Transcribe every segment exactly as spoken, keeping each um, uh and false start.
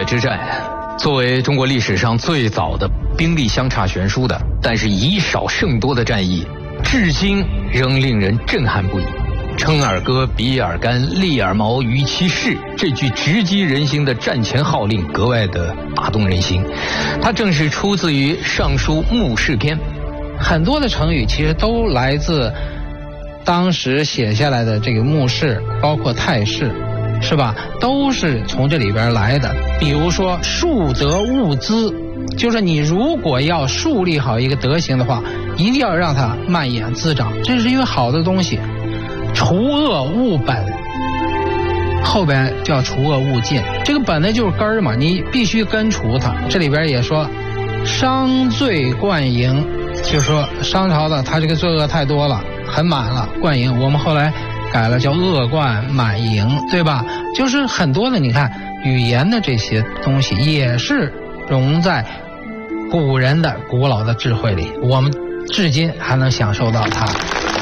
之战，作为中国历史上最早的兵力相差悬殊的，但是以少胜多的战役，至今仍令人震撼不已。称尔戈，比尔干，利尔毛，于其事，这句直击人心的战前号令格外的打动人心。它正是出自于《尚书·目视篇》。 很多的成语其实都来自当时写下来的这个目视，包括态势，是吧？都是从这里边来的。比如说树德物滋，就是你如果要树立好一个德行的话，一定要让它蔓延滋长，这是因为好的东西。除恶务本，后边叫除恶务尽，这个本呢就是根儿嘛，你必须根除它。这里边也说商罪贯盈，就是说商朝的他这个罪恶太多了，很满了，贯盈。我们后来改了叫恶贯满盈，对吧？就是很多的，你看语言的这些东西也是融在古人的古老的智慧里，我们至今还能享受到它。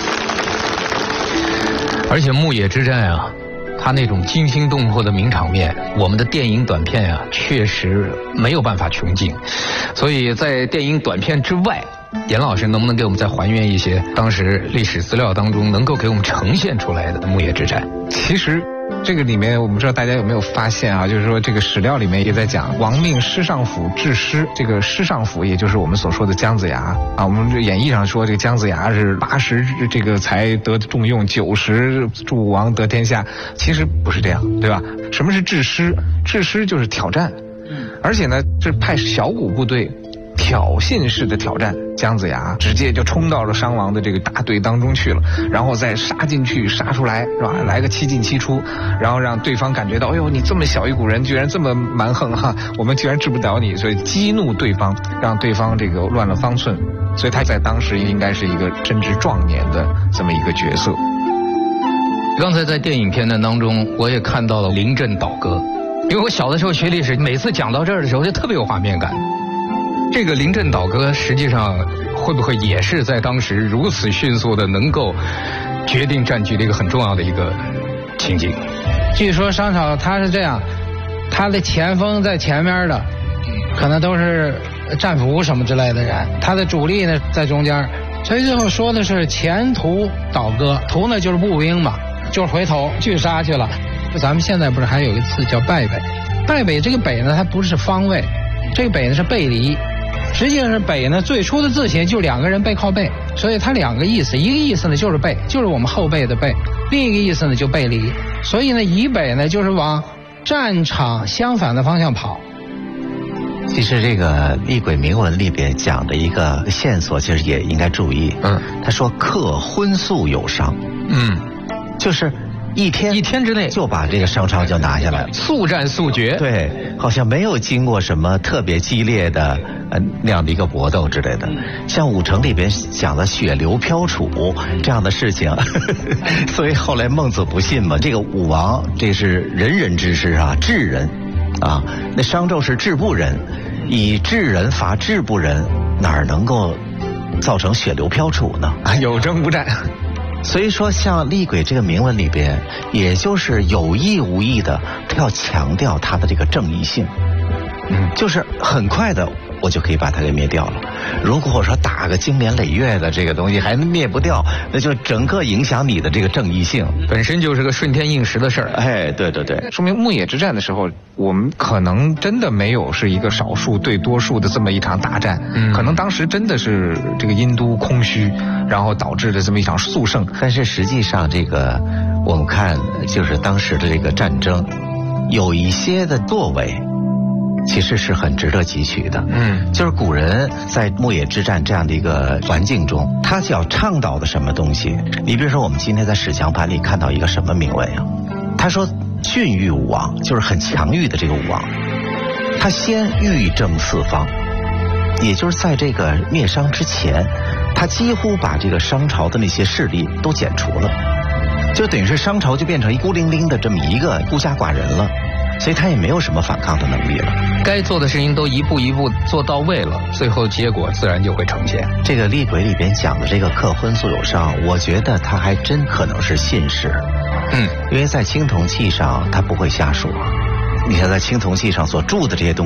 而且牧野之战啊，它那种惊心动魄的名场面，我们的电影短片啊，确实没有办法穷尽。所以在电影短片之外，严老师能不能给我们再还原一些当时历史资料当中能够给我们呈现出来的牧野之战？ 其实这个里面我不知道大家有没有发现啊，就是说这个史料里面也在讲王命师尚府治师，这个师尚府也就是我们所说的姜子牙啊。我们演义上说这个姜子牙是八十这个才得重用，九十助武王得天下，其实不是这样，对吧？什么是治师？治师就是挑战，而且呢是派小股部队挑衅式的挑战，姜子牙直接就冲到了商王的这个大队当中去了，然后再杀进去，杀出来，是吧？来个七进七出，然后让对方感觉到，哎呦，你这么小一股人，居然这么蛮横哈，我们居然治不了你，所以激怒对方，让对方这个乱了方寸，所以他在当时应该是一个正值壮年的这么一个角色。 刚才在电影片段当中，我也看到了临阵倒戈，因为我小的时候学历史，每次讲到这儿的时候就特别有画面感。这个临阵倒戈实际上会不会也是在当时如此迅速的能够决定战局的一个很重要的一个情景？ 据说商朝他是这样，他的前锋在前面的可能都是战俘什么之类的人，他的主力呢在中间，所以最后说的是前途倒戈，途呢就是步兵嘛，就是回头去杀去了。咱们现在不是还有一个词叫败北？败北这个北呢它不是方位，这个北呢是背离，实际上是北呢最初的字形就两个人背靠背，所以它两个意思，一个意思呢就是背，就是我们后背的背，另一个意思呢就背离，所以呢以北呢就是往战场相反的方向跑。 其实这个厉鬼铭文里边讲的一个线索，其实也应该注意。嗯，他说克荤素有商，嗯，就是一天一天之内就把这个商朝就拿下来了， 速战速决。 对，好像没有经过什么特别激烈的呃那样的一个搏斗之类的。像武城里边讲的血流飘杵这样的事情，呵呵，所以后来孟子不信嘛，这个武王这是仁人之师啊，智人啊，那商纣是智不仁，以智人伐智不仁，哪儿能够造成血流飘杵呢？ 啊，有征无战。 所以说像厉鬼这个铭文里边，也就是有意无意的，他要强调他的这个正义性，嗯，就是很快的我就可以把它给灭掉了。如果说打个经年累月的这个东西还灭不掉，那就整个影响你的这个正义性， 本身就是个顺天应时的事儿。 哎，对对对， 说明牧野之战的时候，我们可能真的没有是一个少数对多数的这么一场大战，嗯，可能当时真的是这个殷都空虚，然后导致的这么一场速胜。 但是实际上这个我们看就是当时的这个战争有一些的作为其实是很值得汲取的，嗯，就是古人在牧野之战这样的一个环境中，他要倡导的什么东西？你比如说我们今天在史强盘里看到一个什么铭文呀？他说训育武王，就是很强欲的这个武王，他先欲正四方，也就是在这个灭商之前，他几乎把这个商朝的那些势力都剪除了，就等于是商朝就变成一孤零零的这么一个孤家寡人了。所以他也没有什么反抗的能力了， 该做的事情都一步一步做到位了，最后结果自然就会呈现。 这个厉鬼里边讲的这个克荤素有商，我觉得他还真可能是信使，嗯，因为在青铜器上他不会瞎说， 你看在青铜器上所铸的这些东